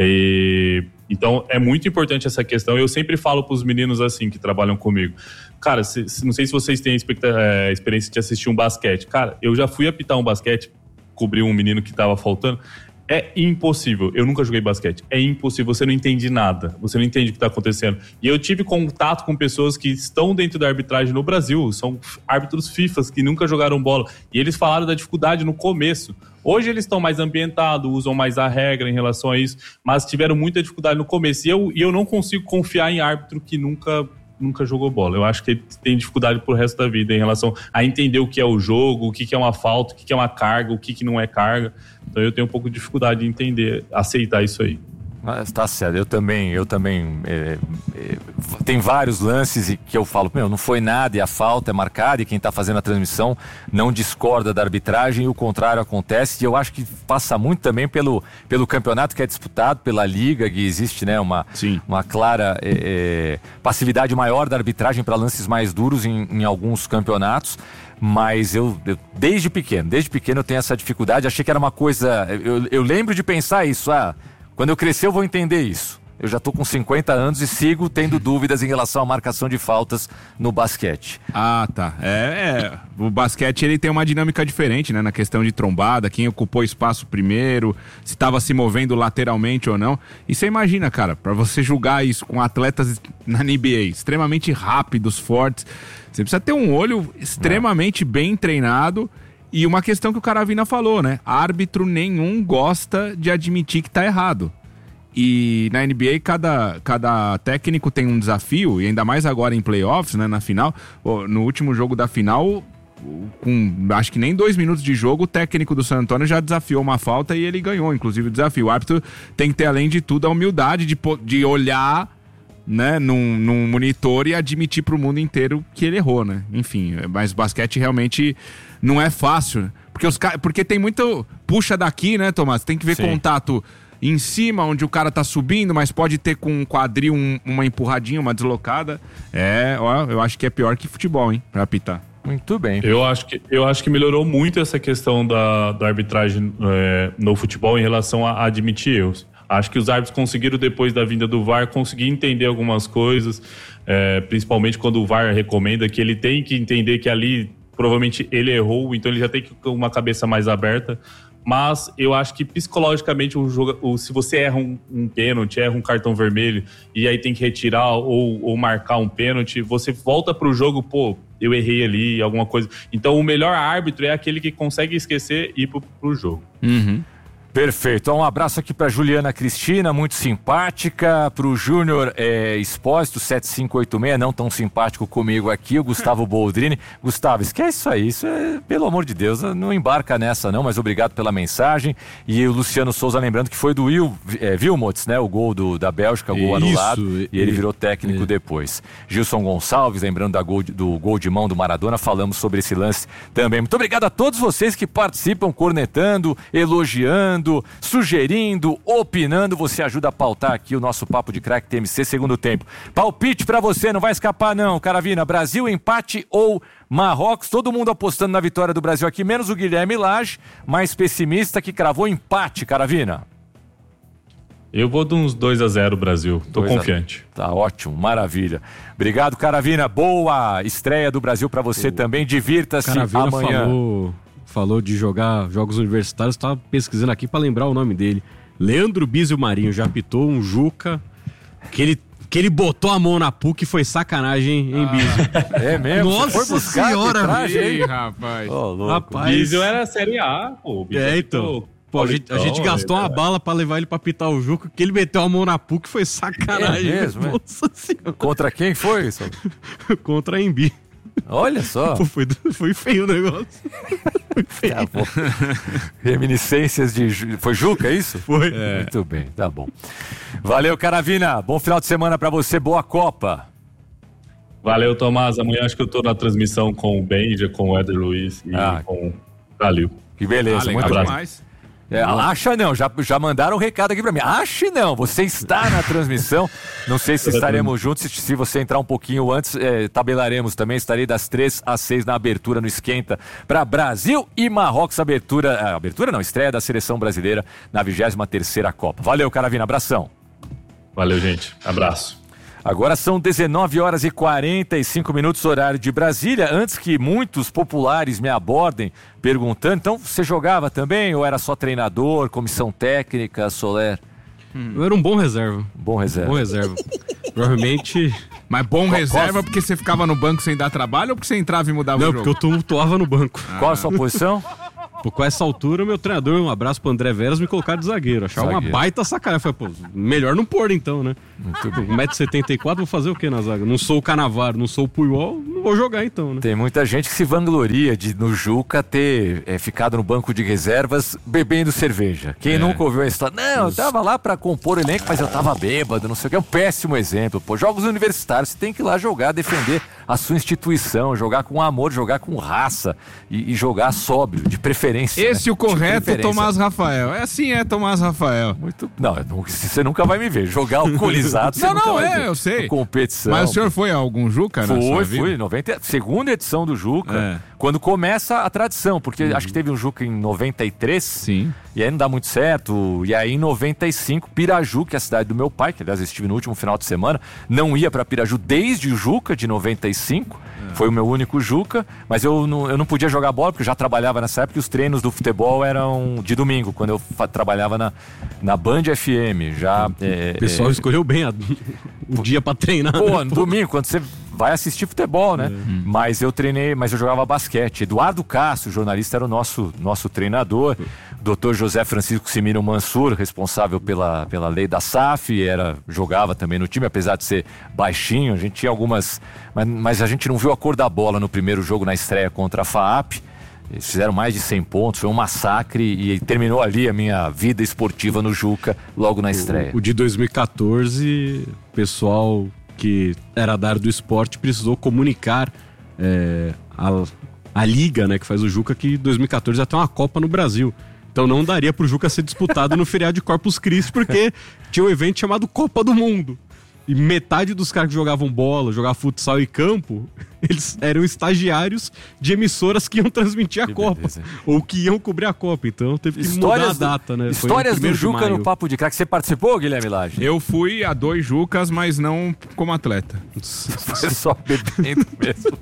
E, então é muito importante essa questão. Eu sempre falo para os meninos assim que trabalham comigo. Cara, se, se, não sei se vocês têm a experiência de assistir um basquete. Cara, eu já fui apitar um basquete, cobrir um menino que tava faltando. É impossível. Eu nunca joguei basquete. É impossível. Você não entende nada. Você não entende o que tá acontecendo. E eu tive contato com pessoas que estão dentro da arbitragem no Brasil. São árbitros FIFAs que nunca jogaram bola. E eles falaram da dificuldade no começo. Hoje eles estão mais ambientados, usam mais a regra em relação a isso. Mas tiveram muita dificuldade no começo. E eu, e eu não consigo confiar em árbitro que nunca... nunca jogou bola. Eu acho que ele tem dificuldade pro resto da vida em relação a entender o que é o jogo, o que é uma falta, o que é uma carga, o que não é carga. Então eu tenho um pouco de dificuldade de entender, aceitar isso aí. Mas tá certo, eu também, eu também é, é, tem vários lances que eu falo, meu, não foi nada e a falta é marcada e quem tá fazendo a transmissão não discorda da arbitragem e o contrário acontece. E eu acho que passa muito também pelo, pelo campeonato que é disputado, pela liga, que existe, né, uma, uma clara é, é, passividade maior da arbitragem para lances mais duros em, em alguns campeonatos. Mas eu, eu, desde pequeno, desde pequeno eu tenho essa dificuldade, achei que era uma coisa, eu, eu lembro de pensar isso, ah, quando eu crescer eu vou entender isso. Eu já tô com cinquenta anos e sigo tendo dúvidas em relação à marcação de faltas no basquete. Ah, tá. É, é. O basquete ele tem uma dinâmica diferente, né? Na questão de trombada, quem ocupou espaço primeiro, se estava se movendo lateralmente ou não. E você imagina, cara, para você julgar isso com atletas na N B A extremamente rápidos, fortes, você precisa ter um olho extremamente é. bem treinado. E uma questão que o Caravina falou, né? Árbitro nenhum gosta de admitir que tá errado. E na N B A, cada, cada técnico tem um desafio, e ainda mais agora em playoffs, né, na final. No último jogo da final, com acho que nem dois minutos de jogo, o técnico do San Antonio já desafiou uma falta e ele ganhou, inclusive, o desafio. O árbitro tem que ter, além de tudo, a humildade de, de olhar, né, num, num monitor e admitir pro mundo inteiro que ele errou, né? Enfim, mas basquete realmente não é fácil, porque, os, porque tem muito puxa daqui, né, Tomás? Tem que ver Sim. contato em cima, onde o cara tá subindo, mas pode ter com um quadril um, uma empurradinha, uma deslocada. É, ó, eu acho que é pior que futebol, hein, pra apitar. Muito bem. Eu acho que, eu acho que melhorou muito essa questão da, da arbitragem é, no futebol em relação a, a admitir erros. Acho que os árbitros conseguiram, depois da vinda do V A R, conseguir entender algumas coisas, é, principalmente quando o V A R recomenda que ele tem que entender que ali, provavelmente, ele errou, então ele já tem que ter uma cabeça mais aberta. Mas eu acho que psicologicamente, o jogo, o, se você erra um, um pênalti, erra um cartão vermelho e aí tem que retirar ou, ou marcar um pênalti, você volta pro jogo, pô, eu errei ali, alguma coisa. Então o melhor árbitro é aquele que consegue esquecer e ir pro, pro jogo. Uhum. Perfeito. Um abraço aqui para Juliana Cristina, muito simpática. Para o Júnior é, Expósito, sete cinco oito seis, não tão simpático comigo aqui. O Gustavo Boldrini. Gustavo, esquece isso aí. Isso é, pelo amor de Deus, não embarca nessa não, mas obrigado pela mensagem. E o Luciano Souza lembrando que foi do Will, é, Wilmots, né? O gol do, da Bélgica, o gol isso, anulado. E ele virou técnico é. depois. Gilson Gonçalves, lembrando da gol, do gol de mão do Maradona. Falamos sobre esse lance também. Muito obrigado a todos vocês que participam, cornetando, elogiando, sugerindo, opinando. Você ajuda a pautar aqui o nosso Papo de Craque T M C segundo tempo. Palpite pra você, não vai escapar não, Caravina. Brasil, empate ou Marrocos? Todo mundo apostando na vitória do Brasil aqui, menos o Guilherme Lage, mais pessimista, que cravou empate, Caravina. Eu vou de uns dois a zero Brasil, tô confiante. A... Tá ótimo, maravilha. Obrigado, Caravina, boa estreia do Brasil pra você o... também, divirta-se Caravina amanhã. Falou... Falou de jogar jogos universitários, estava pesquisando aqui para lembrar o nome dele. Leandro Bizio Marinho já apitou um Juca que ele, que ele botou a mão na P U C e foi sacanagem, hein, Bizio? Ah, é mesmo? Nossa foi senhora, Ei, rapaz. Oh, rapaz. Bizio era Série A, pô. Bizio é, então. Pô, a, gente, a gente gastou uma bala pra levar ele pra apitar o Juca, que ele meteu a mão na P U C e foi sacanagem. É mesmo, Nossa senhora. Contra quem foi isso? Contra a Embi. Olha só. Pô, foi, foi feio o negócio. Foi feio. Tá bom. Reminiscências de... Foi Juca, é isso? Foi. É. Muito bem, tá bom. Valeu, Caravina. Bom final de semana pra você. Boa Copa. Valeu, Tomás. Amanhã acho que eu tô na transmissão com o Benja, com o Éder Luiz e ah. com o Calil. Que beleza. Ah, muito abraço. Demais. É, acha não, já, já mandaram um recado aqui pra mim. Ache não, você está na transmissão. Não sei se estaremos juntos. Se, se você entrar um pouquinho antes, é, tabelaremos também. Estarei das três às seis na abertura no Esquenta para Brasil e Marrocos. Abertura, ah, abertura não, estreia da seleção brasileira na vigésima terceira Copa. Valeu, Caravina, abração. Valeu, gente, abraço. Agora são dezenove horas e quarenta e cinco minutos, horário de Brasília. Antes que muitos populares me abordem perguntando, então você jogava também ou era só treinador, comissão técnica, Soler? Hum. Eu era um bom reserva. Bom reserva. Bom reserva. Provavelmente... Mas bom qual, reserva qual... porque você ficava no banco sem dar trabalho ou porque você entrava e mudava Não, o jogo? Não, porque eu tumultuava no banco. Ah. Qual a sua posição? Pô, com essa altura, meu treinador, um abraço pro André Veras, me colocar de zagueiro. Achava zagueiro. Uma baita sacanagem. Falei, pô, melhor não pôr então, né? um metro e setenta e quatro, vou fazer o que na zaga? Não sou o Canavaro, não sou o Puyol, não vou jogar então, né? Tem muita gente que se vangloria de, no Juca, ter é, ficado no banco de reservas bebendo cerveja. Quem é. nunca ouviu a história? Não, eu tava lá pra compor o elenco, mas eu tava bêbado, não sei o que. É um péssimo exemplo. Pô, jogos universitários, você tem que ir lá jogar, defender a sua instituição, jogar com amor, jogar com raça e, e jogar sóbrio, de preferência. Esse né? o correto, Tomás Rafael. É assim, é Tomás Rafael. Muito. Não, você nunca vai me ver. Jogar alcoolizado, você não, nunca não, vai é, ver. eu sei. Competição. Mas o senhor foi a algum Juca, né? Foi, fui. noventa, segunda edição do Juca. É. Quando começa a tradição, porque uhum. acho que teve um Juca em noventa e três. Sim. E aí não dá muito certo. E aí em noventa e cinco, Piraju, que é a cidade do meu pai, que aliás eu estive no último final de semana, não ia pra Piraju desde o Juca de noventa e cinco. É. Foi o meu único Juca, mas eu não, eu não podia jogar bola, porque eu já trabalhava nessa época e os treinos do futebol eram de domingo, quando eu fa- trabalhava na, na Band F M. Já, é, o pessoal é, escolheu bem a, o dia pra treinar. Pô, né? no domingo, quando você vai assistir futebol, né? Uhum. Mas eu treinei, mas eu jogava basquete. Eduardo Castro, jornalista, era o nosso, nosso treinador. doutor José Francisco Simino Mansur, responsável pela, pela lei da S A F, era, jogava também no time, apesar de ser baixinho. A gente tinha algumas... Mas, mas a gente não viu a cor da bola no primeiro jogo na estreia contra a F A A P. Eles fizeram mais de cem pontos, foi um massacre e terminou ali a minha vida esportiva no Juca logo na estreia. O, o de dois mil e catorze, o pessoal que era da área do esporte precisou comunicar é, a, a liga, né, que faz o Juca, que em dois mil e catorze ia ter uma Copa no Brasil. Então não daria pro Juca ser disputado no feriado de Corpus Christi, porque tinha um evento chamado Copa do Mundo. E metade dos caras que jogavam bola, jogavam futsal e campo, eles eram estagiários de emissoras que iam transmitir a que Copa. Beleza. Ou que iam cobrir a Copa. Então teve que histórias mudar a data, né? Histórias do Juca no Papo de Craque. Você participou, Guilherme Lage? Eu fui a dois Jucas, mas não como atleta. Foi só bebendo mesmo.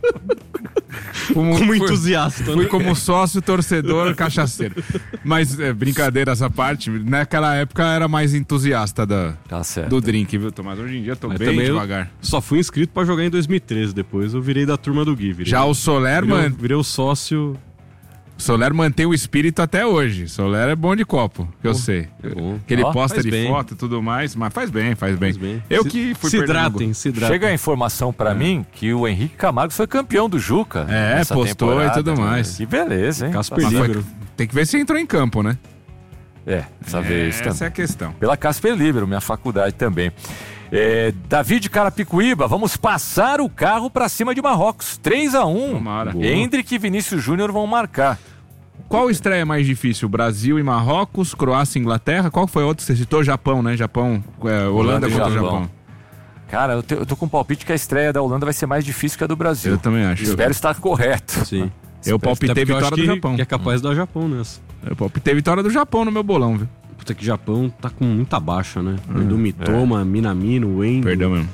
Como, como entusiasta. Fui, fui como sócio, torcedor, cachaceiro. Mas, é, brincadeiras à parte, naquela época era mais entusiasta da, tá certo. do drink, viu, Tomás? Hoje em dia eu tô mas bem devagar. Só fui inscrito pra jogar em dois mil e treze, depois eu virei da turma do Gui. Virei, Já o Soler, virei, mano... Virei o sócio... Soler mantém o espírito até hoje. Soler é bom de copo, que eu sei. Bom. Que ele oh, posta de bem. foto e tudo mais, mas faz bem, faz bem. Faz bem. Eu se, que fui se hidratem, se hidratem. Chega a informação pra é. mim que o Henrique Camargo foi campeão do Juca. É, postou e tudo mais. Que beleza, hein? Casper Libero. Tem que ver se entrou em campo, né? É, dessa é, vez também. Essa é a questão. Pela Casper Libero, minha faculdade também. É, Davi de Carapicuíba, vamos passar o carro pra cima de Marrocos. três a um. Tomara. Hendrick e Vinícius Júnior vão marcar. Qual estreia mais difícil? Brasil e Marrocos, Croácia e Inglaterra? Qual foi outro? Você citou Japão, né? Japão, é, Holanda, Holanda contra o Japão. Japão. Cara, eu, te, eu tô com um palpite que a estreia da Holanda vai ser mais difícil que a do Brasil. Eu também acho. Espero estar correto. Sim. Eu palpitei vitória do que, Japão. Que é capaz do Japão nessa. Eu palpitei vitória do Japão no meu bolão, viu? Puta que Japão tá com muita baixa, né? Hum, do Mitoma, é. Minamino, Wendel. Perdão mesmo.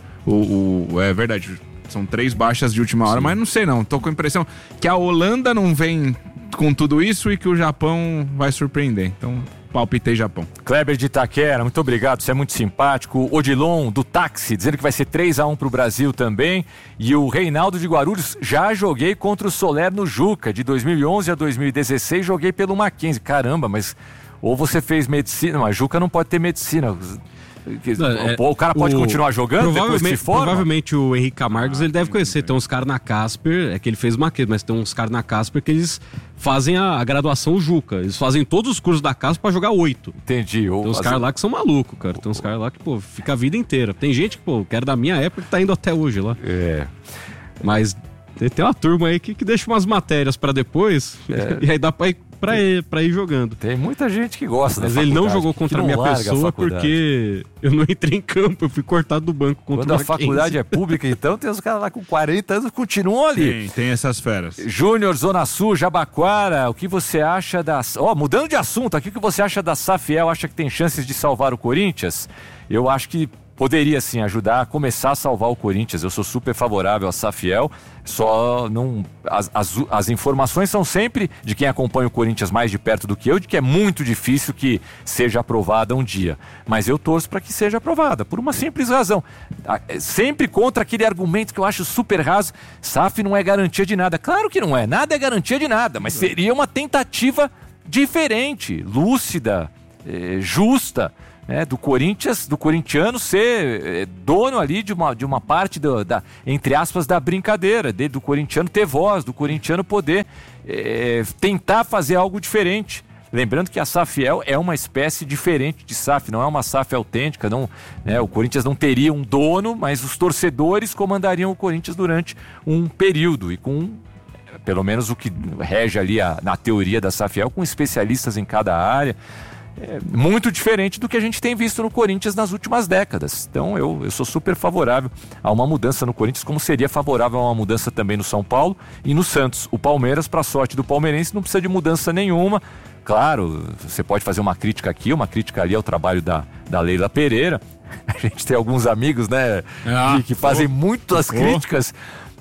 O, o, é verdade, são três baixas de última hora, sim. Mas não sei não. Tô com a impressão que a Holanda não vem com tudo isso e que o Japão vai surpreender. Então, palpitei Japão. Kleber de Itaquera, muito obrigado, você é muito simpático. Odilon, do táxi, dizendo que vai ser três a um pro Brasil também. E o Reinaldo de Guarulhos, já joguei contra o Soler no Juca. De dois mil e onze a dois mil e dezesseis, joguei pelo Mackenzie. Caramba, mas ou você fez medicina, mas Juca não pode ter medicina. Não, é, o cara pode o, continuar jogando depois que se forma? Provavelmente o Henrique Camargos ah, ele deve conhecer. Tem uns caras na Casper, é que ele fez maquete, mas tem uns caras na Casper que eles fazem a, a graduação Juca. Eles fazem todos os cursos da Casper pra jogar oito. Entendi. Tem uns caras lá que são malucos, cara. Tem uns caras lá que, pô, fica a vida inteira. Tem gente que, pô, que era da minha época que tá indo até hoje lá. É. Mas tem uma turma aí que, que deixa umas matérias pra depois é. E aí dá pra ir Pra ir, pra ir jogando. Tem muita gente que gosta da Mas faculdade, ele não jogou contra a minha pessoa a porque eu não entrei em campo, eu fui cortado do banco contra Quando o a faculdade é pública, então tem os caras lá com quarenta anos que continuam ali. Tem, tem essas feras. Júnior, Zona Sul, Jabaquara, o que você acha da... Ó, oh, mudando de assunto aqui, o que você acha da Safiel? Acha que tem chances de salvar o Corinthians? Eu acho que poderia sim ajudar a começar a salvar o Corinthians. Eu sou super favorável a Safiel, só não... As, as, as informações são sempre de quem acompanha o Corinthians mais de perto do que eu, de que é muito difícil que seja aprovada um dia. Mas eu torço para que seja aprovada, por uma simples razão. Sempre contra aquele argumento que eu acho super raso, S A F não é garantia de nada. Claro que não é, nada é garantia de nada, mas seria uma tentativa diferente, lúcida, eh, justa, É, do Corinthians, do corintiano ser é, dono ali de uma, de uma parte do, da, entre aspas, da brincadeira, de, do corintiano ter voz, do corintiano poder é, tentar fazer algo diferente. Lembrando que a Safiel é uma espécie diferente de S A F, não é uma S A F autêntica, não, né, o Corinthians não teria um dono, mas os torcedores comandariam o Corinthians durante um período e com, pelo menos o que rege ali a, na teoria da Safiel, com especialistas em cada área. É muito diferente do que a gente tem visto no Corinthians nas últimas décadas. Então eu, eu sou super favorável a uma mudança no Corinthians, como seria favorável a uma mudança também no São Paulo e no Santos. O Palmeiras, para sorte do palmeirense, não precisa de mudança nenhuma. Claro, você pode fazer uma crítica aqui, uma crítica ali ao trabalho da, da Leila Pereira. A gente tem alguns amigos, né, ah, que, que fazem oh, muitas oh. críticas,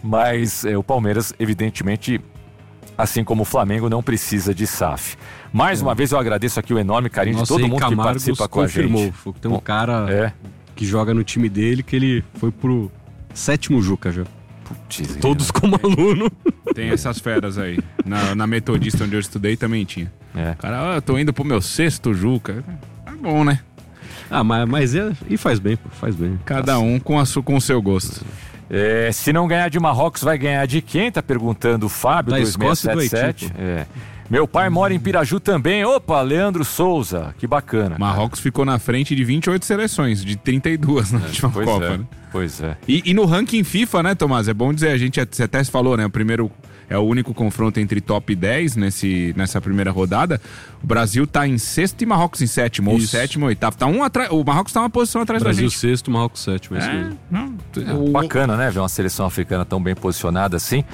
mas é, o Palmeiras, evidentemente, assim como o Flamengo, não precisa de S A F. Mais é. uma vez eu agradeço aqui o enorme carinho Nossa, de todo mundo Camargos que participa com confirmou. a gente. Tem um cara é. que joga no time dele que ele foi pro sétimo Juca já. Putz, Todos como aluno. Tem essas feras aí. Na, na Metodista, onde eu estudei, também tinha. É. Cara, ó, eu tô indo pro meu sexto Juca. Tá bom, né? Ah, mas, mas é, e faz bem, pô, faz bem. Cada um com, a su, com o seu gosto. É, se não ganhar de Marrocos, vai ganhar de quem? Tá perguntando o Fábio, da dois seis sete sete. É. Meu pai mora em Piraju também. Opa, Leandro Souza, que bacana. Marrocos cara. Ficou na frente de vinte e oito seleções, de trinta e duas na é, última pois Copa. É, né? Pois é. E, e no ranking FIFA, né, Tomás? É bom dizer, a gente até falou, né? O primeiro é o único confronto entre top dez nesse, nessa primeira rodada. O Brasil tá em sexto e Marrocos em sétimo, Isso. ou sétimo ou oitavo. Tá um atrás, o Marrocos tá uma posição atrás Brasil da gente. Brasil sexto, Marrocos sétimo. É, é não, é, o... Bacana, né? Ver uma seleção africana tão bem posicionada assim.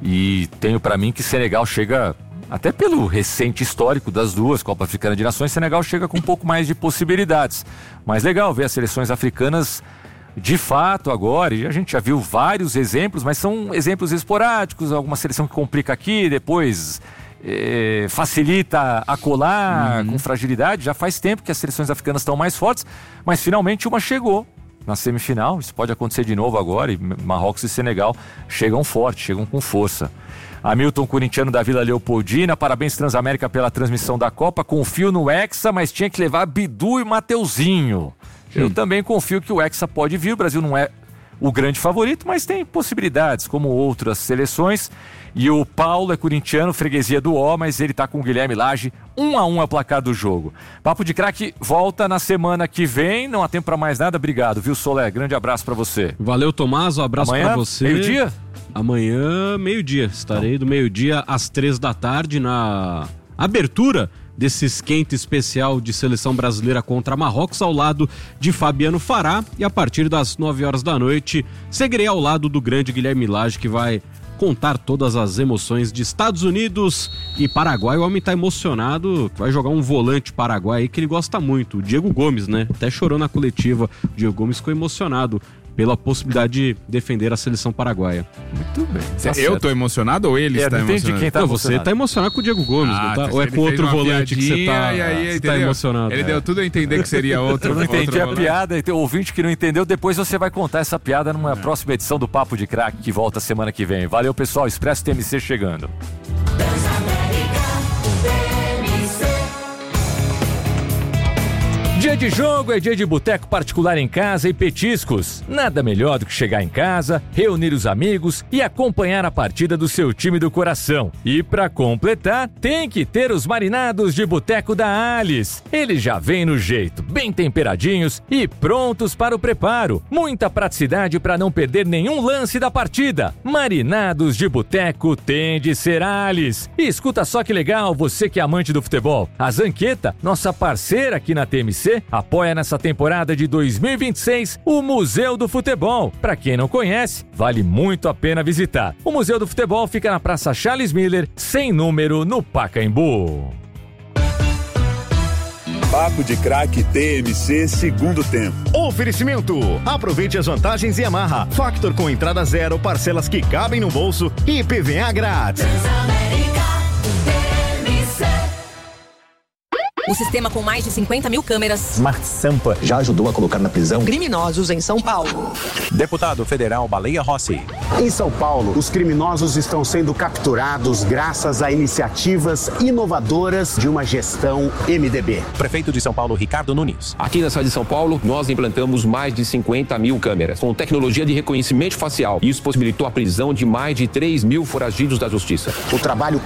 E tenho pra mim que Senegal chega... Até pelo recente histórico das duas, Copa Africana de Nações, Senegal chega com um pouco mais de possibilidades. Mas legal ver as seleções africanas de fato agora, e a gente já viu vários exemplos, mas são exemplos esporádicos, alguma seleção que complica aqui, depois é, facilita a colar uhum. com fragilidade. Já faz tempo que as seleções africanas estão mais fortes, mas finalmente uma chegou na semifinal. Isso pode acontecer de novo agora, e Marrocos e Senegal chegam forte, chegam com força. Hamilton Corintiano da Vila Leopoldina, parabéns Transamérica pela transmissão da Copa, confio no Hexa, mas tinha que levar Bidu e Mateuzinho. Sim. Eu também confio que o Hexa pode vir, o Brasil não é o grande favorito, mas tem possibilidades, como outras seleções. E o Paulo é corintiano, freguesia do O, mas ele tá com o Guilherme Lage, um a um é o placar do jogo. Papo de Craque volta na semana que vem, não há tempo para mais nada, obrigado, viu Solé? Grande abraço para você. Valeu, Tomás, um abraço para você. Meio-dia? Amanhã, meio-dia. Estarei do meio-dia às três da tarde na abertura desse esquente especial de seleção brasileira contra Marrocos, ao lado de Fabiano Fará. E a partir das nove horas da noite, seguirei ao lado do grande Guilherme Lage, que vai contar todas as emoções de Estados Unidos e Paraguai. O homem tá emocionado, vai jogar um volante paraguai aí que ele gosta muito, o Diego Gomes, né? Até chorou na coletiva. O Diego Gomes ficou emocionado pela possibilidade de defender a seleção paraguaia. Muito bem. Tá eu certo. Tô emocionado ou ele é, está emocionado? Quem tá não, emocionado? Você tá emocionado com o Diego Gomes, ah, não tá? Ou é com outro volante que você tá, e aí, você tá emocionado? Ele é. deu tudo a entender que seria outro. Eu não entendi a volante. piada, e tem ouvinte que não entendeu, depois você vai contar essa piada numa é. próxima edição do Papo de Craque, que volta semana que vem. Valeu, pessoal. Expresso T M C chegando. Dia de jogo é dia de boteco particular em casa e petiscos. Nada melhor do que chegar em casa, reunir os amigos e acompanhar a partida do seu time do coração. E para completar, tem que ter os marinados de boteco da Alice. Eles já vêm no jeito, bem temperadinhos e prontos para o preparo. Muita praticidade para não perder nenhum lance da partida. Marinados de boteco tem de ser Alice. E escuta só que legal, você que é amante do futebol. A Zanqueta, nossa parceira aqui na T M C, apoia nessa temporada de dois mil e vinte e seis o Museu do Futebol. Para quem não conhece, vale muito a pena visitar. O Museu do Futebol fica na Praça Charles Miller, sem número, no Pacaembu. Papo de Craque T M C segundo tempo. Oferecimento. Aproveite as vantagens e amarra. Factor com entrada zero, parcelas que cabem no bolso e I P V A grátis. O sistema com mais de cinquenta mil câmeras. Smart Sampa já ajudou a colocar na prisão criminosos em São Paulo. Deputado federal Baleia Rossi. Em São Paulo, os criminosos estão sendo capturados graças a iniciativas inovadoras de uma gestão M D B. Prefeito de São Paulo, Ricardo Nunes. Aqui na cidade de São Paulo, nós implantamos mais de cinquenta mil câmeras com tecnologia de reconhecimento facial. Isso possibilitou a prisão de mais de três mil foragidos da justiça. O trabalho